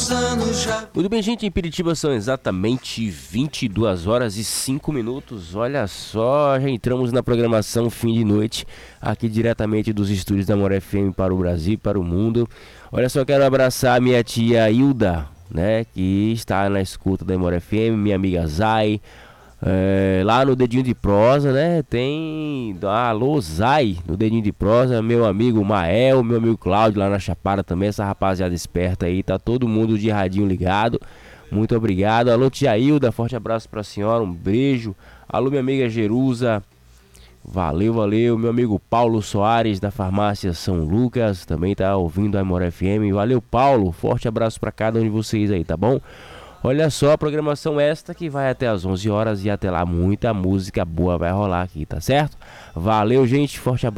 anos já. Muito bem, gente, em Piritiba são exatamente 22 horas e 5 minutos. Olha só, já entramos na programação fim de noite, aqui diretamente dos estúdios da Amor FM para o Brasil e para o mundo. Olha só, quero abraçar a minha tia Hilda, né, que está na escuta da Amor FM, minha amiga Zay. Lá no Dedinho de Prosa, né? Tem alô Zay no Dedinho de Prosa, meu amigo Mael, meu amigo Cláudio lá na Chapada também, essa rapaziada esperta aí, tá todo mundo de radinho ligado. Muito obrigado. Alô tia Hilda, forte abraço pra senhora, um beijo. Alô minha amiga Jerusa, valeu, valeu. Meu amigo Paulo Soares da farmácia São Lucas também tá ouvindo a Amor FM. Valeu Paulo, forte abraço pra cada um de vocês aí, tá bom? Olha só, a programação esta que vai até as 11 horas e até lá muita música boa vai rolar aqui, tá certo? Valeu, gente, forte abraço.